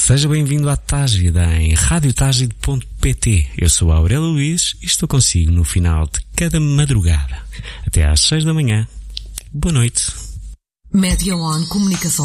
Seja bem-vindo à Tágida em radiotágida.pt. Eu sou a Aurélia Luís e estou consigo no final de cada madrugada. Até às 6 da manhã. Boa noite. Media One Comunicação